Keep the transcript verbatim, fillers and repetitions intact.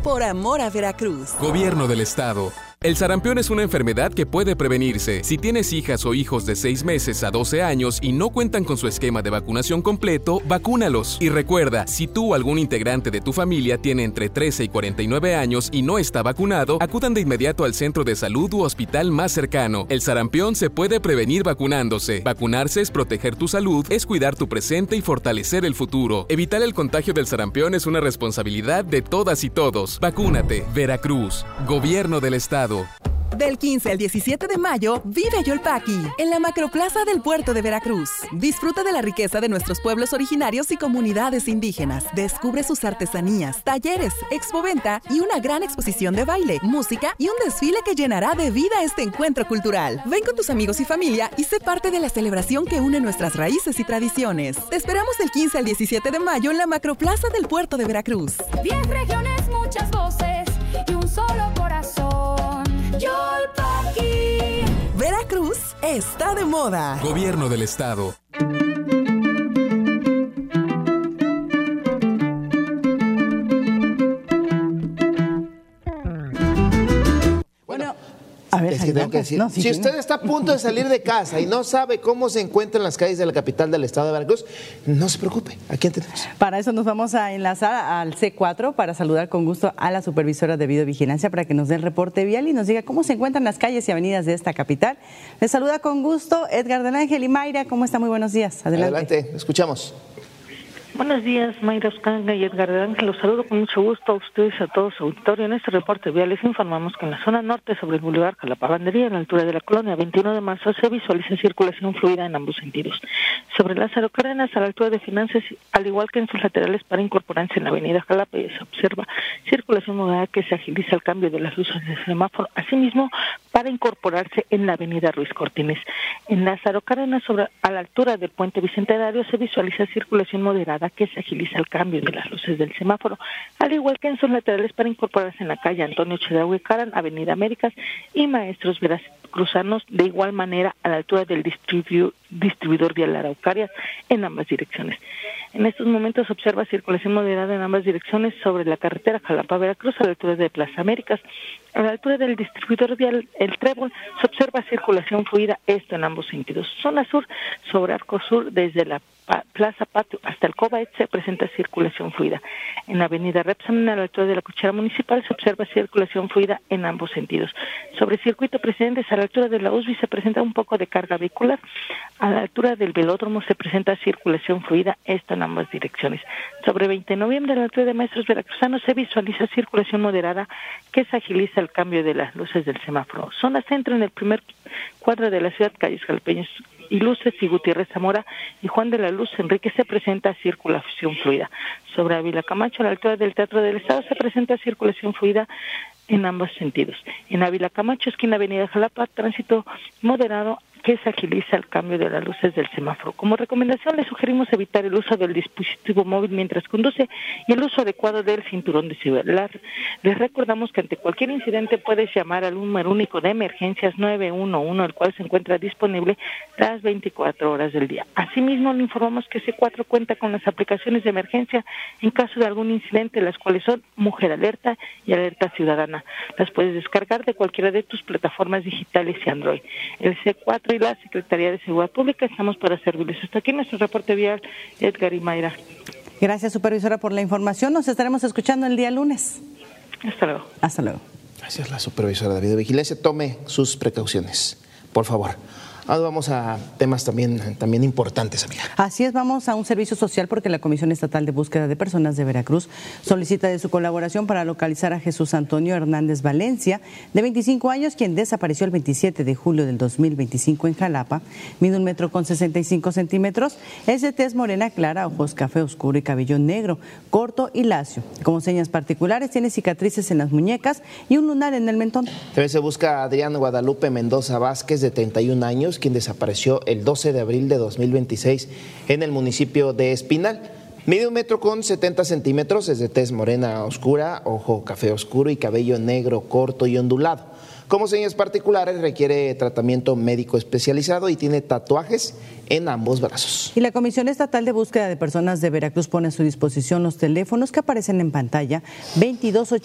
por amor a Veracruz. Gobierno del Estado. El sarampión es una enfermedad que puede prevenirse. Si tienes hijas o hijos de seis meses a doce años y no cuentan con su esquema de vacunación completo, vacúnalos. Y recuerda, si tú o algún integrante de tu familia tiene entre trece y cuarenta y nueve años y no está vacunado, acudan de inmediato al centro de salud u hospital más cercano. El sarampión se puede prevenir vacunándose. Vacunarse es proteger tu salud, es cuidar tu presente y fortalecer el futuro. Evitar el contagio del sarampión es una responsabilidad de todas y todos. Vacúnate. Veracruz. Gobierno del Estado. Del quince al diecisiete de mayo, vive Yolpaqui, en la Macroplaza del Puerto de Veracruz. Disfruta de la riqueza de nuestros pueblos originarios y comunidades indígenas. Descubre sus artesanías, talleres, expoventa y una gran exposición de baile, música y un desfile que llenará de vida este encuentro cultural. Ven con tus amigos y familia y sé parte de la celebración que une nuestras raíces y tradiciones. Te esperamos del quince al diecisiete de mayo en la Macroplaza del Puerto de Veracruz. Diez regiones, muchas voces y un solo corazón. Yolpaqui. Veracruz está de moda. Gobierno del Estado. A ver, es que tengo que decir, no, sí, si usted está a punto de salir de casa y no sabe cómo se encuentra en las calles de la capital del estado de Veracruz, no se preocupe, ¿a quién tenemos? Para eso nos vamos a enlazar al C cuatro para saludar con gusto a la supervisora de videovigilancia para que nos dé el reporte vial y nos diga cómo se encuentran las calles y avenidas de esta capital. Les saluda con gusto Edgar del Ángel y Mayra, ¿cómo está? Muy buenos días. Adelante. Adelante, escuchamos. Buenos días, Mayra Oscanga y Edgar del Ángel. Los saludo con mucho gusto a ustedes y a todo su auditorio. En este reporte vial les informamos que en la zona norte, sobre el Boulevard Calapavandería, a la altura de la colonia veintiuno de marzo, se visualiza circulación fluida en ambos sentidos. Sobre Lázaro Cárdenas, a la altura de Finanzas, al igual que en sus laterales para incorporarse en la avenida Jalapa, se observa circulación moderada que se agiliza el cambio de las luces del semáforo. Asimismo, para incorporarse en la avenida Ruiz Cortines. En Lázaro Cárdenas, sobre, a la altura del puente Bicentenario, se visualiza circulación moderada que se agiliza el cambio de las luces del semáforo, al igual que en sus laterales para incorporarse en la calle Antonio Chedraui Caran, Avenida Américas y Maestros Veracruzanos, de igual manera a la altura del distribu- distribuidor vial Araucarias en ambas direcciones. En estos momentos se observa circulación moderada en ambas direcciones sobre la carretera Jalapa-Veracruz a la altura de Plaza Américas. A la altura del distribuidor vial El Trébol se observa circulación fluida, esto en ambos sentidos. Zona sur, sobre Arco Sur, desde la Plaza Patio hasta el Cobaet se presenta circulación fluida. En la avenida Repsamen, a la altura de la Cuchara Municipal, se observa circulación fluida en ambos sentidos. Sobre Circuito Presidentes, a la altura de la U S B I se presenta un poco de carga vehicular. A la altura del Velódromo se presenta circulación fluida, esto en ambas direcciones. Sobre veinte de noviembre, a la altura de Maestros Veracruzanos, se visualiza circulación moderada que se agiliza el cambio de las luces del semáforo. Zona centro, en el primer cuadro de la ciudad, calles Jalapeños y Luces y Gutiérrez Zamora y Juan de la Luz Enrique se presenta circulación fluida. Sobre Ávila Camacho, a la altura del Teatro del Estado, se presenta circulación fluida en ambos sentidos. En Ávila Camacho, esquina Avenida Jalapa, tránsito moderado que se agiliza el cambio de las luces del semáforo. Como recomendación, le sugerimos evitar el uso del dispositivo móvil mientras conduce y el uso adecuado del cinturón de seguridad. Les recordamos que ante cualquier incidente puedes llamar al número único de emergencias nueve uno uno, el cual se encuentra disponible las veinticuatro horas del día. Asimismo, le informamos que C cuatro cuenta con las aplicaciones de emergencia en caso de algún incidente, las cuales son Mujer Alerta y Alerta Ciudadana. Las puedes descargar de cualquiera de tus plataformas digitales y Android. El C cuatro y la Secretaría de Seguridad Pública estamos para servirles. Hasta aquí nuestro reporte vial, Edgar y Mayra. Gracias, supervisora, por la información. Nos estaremos escuchando el día lunes. Hasta luego. Hasta luego. Gracias, la supervisora de videovigilancia. Tome sus precauciones, por favor. Ahora vamos a temas también, también importantes, amiga. Así es, vamos a un servicio social porque la Comisión Estatal de Búsqueda de Personas de Veracruz solicita de su colaboración para localizar a Jesús Antonio Hernández Valencia, de veinticinco años, quien desapareció el veintisiete de julio del dos mil veinticinco en Jalapa. Mide un metro con sesenta y cinco centímetros, es de tez morena clara, ojos café oscuro y cabello negro, corto y lacio. Como señas particulares, tiene cicatrices en las muñecas y un lunar en el mentón. También se busca a Adrián Guadalupe Mendoza Vázquez, de treinta y un años, quien desapareció el doce de abril de dos mil veintiséis en el municipio de Espinal. Mide un metro con setenta centímetros, es de tez morena oscura, ojo café oscuro y cabello negro corto y ondulado. Como señas particulares, requiere tratamiento médico especializado y tiene tatuajes en ambos brazos. Y la Comisión Estatal de Búsqueda de Personas de Veracruz pone a su disposición los teléfonos que aparecen en pantalla veintidós